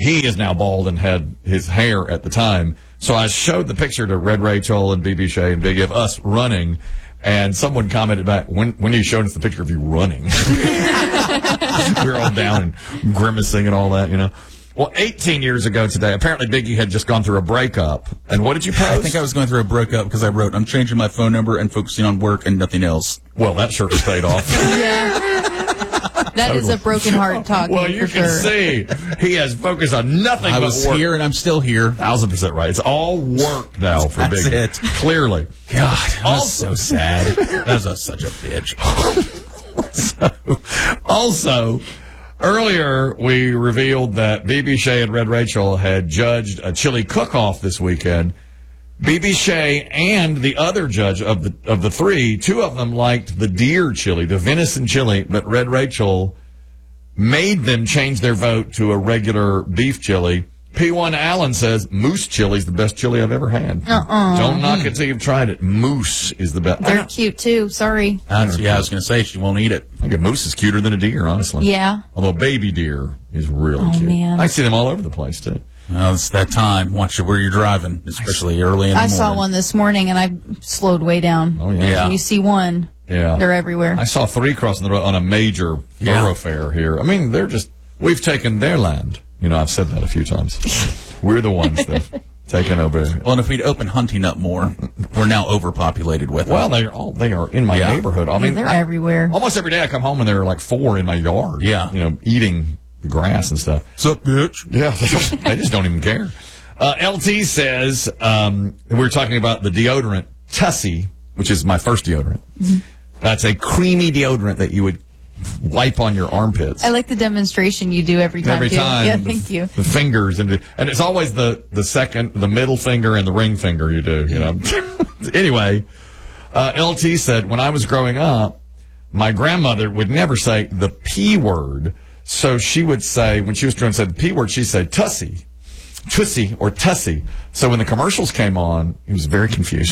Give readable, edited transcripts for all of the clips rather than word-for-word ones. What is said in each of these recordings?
he is now bald and had his hair at the time. So I showed the picture to Red Rachel and BB Shea and Big F, us running, and someone commented back, when are you showing us the picture of you running? We were all down and grimacing and all that, you know. Well, 18 years ago today, apparently Biggie had just gone through a breakup. And what did you post? I think I was going through a breakup because I wrote, I'm changing my phone number and focusing on work and nothing else. Well, that sure paid off. Yeah. That is a broken heart talking. Well, you can see he has focused on nothing but work. I was here and I'm still here. 1,000% right. It's all work now for That's Biggie. it. Clearly. God, that's so sad. That was such a bitch. Also, earlier we revealed that BB Shea and Red Rachel had judged a chili cook-off this weekend. BB Shea and the other judge of the three, two of them liked the deer chili, the venison chili, but Red Rachel made them change their vote to a regular beef chili. P1 Allen says moose chili is the best chili I've ever had. Don't knock it till you've tried it. Moose is the best. They're cute too. Sorry. I was going to say she won't eat it. I think a moose is cuter than a deer, honestly. Yeah. Although a baby deer is really cute. Man. I see them all over the place too. Well, it's that time. Watch where you're driving, especially early in the morning. I saw one this morning, and I slowed way down. Oh, yeah. When you see one, they're everywhere. I saw three crossing the road on a major thoroughfare here. I mean, we've taken their land. You know, I've said that a few times. We're the ones that have taken over. Well, and if we'd open hunting up more, we're now overpopulated with them. Well, they are in my neighborhood. I mean, they're everywhere. Almost every day I come home and there are like 4 in my yard. Yeah. You know, eating the grass and stuff. Sup, bitch? Yeah, they just don't even care. LT says, we're talking about the deodorant Tussie, which is my first deodorant. Mm-hmm. That's a creamy deodorant that you would wipe on your armpits. I like the demonstration you do every time. Every time. Yeah, thank you. The fingers, and it's always the middle finger and the ring finger you do, you know. Anyway, LT said, when I was growing up, my grandmother would never say the P word. So she would say, when she was trying to say the P word, she'd say Tussie, or Tussie. So when the commercials came on, he was very confused.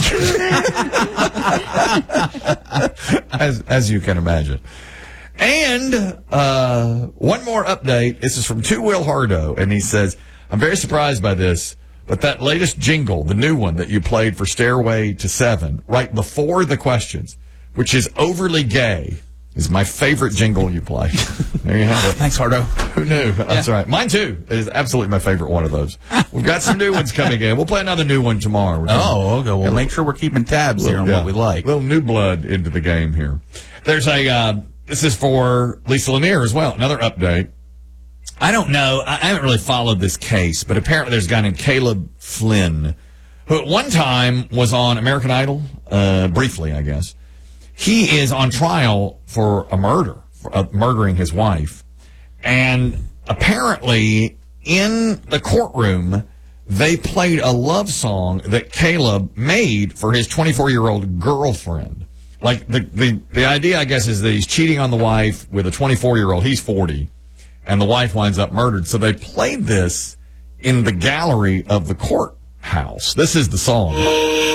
as you can imagine. And one more update. This is from 2 Will Hardo, and he says, I'm very surprised by this, but that latest jingle, the new one that you played for Stairway to 7, right before the questions, which is overly gay, is my favorite jingle you play. There you have it. Thanks, Hardo. Who knew? That's right. Mine, too. It is absolutely my favorite one of those. We've got some new ones coming in. We'll play another new one tomorrow. Okay. Well, make sure we're keeping tabs here on what we like. A little new blood into the game here. There's this is for Lisa Lanier as well. Another update. I don't know. I haven't really followed this case, but apparently there's a guy named Caleb Flynn who at one time was on American Idol, briefly, I guess. He is on trial for a murder, for murdering his wife. And apparently in the courtroom, they played a love song that Caleb made for his 24-year-old girlfriend. Like the idea, I guess, is that he's cheating on the wife with a 24-year-old. He's 40, and the wife winds up murdered. So they played this in the gallery of the courthouse. This is the song.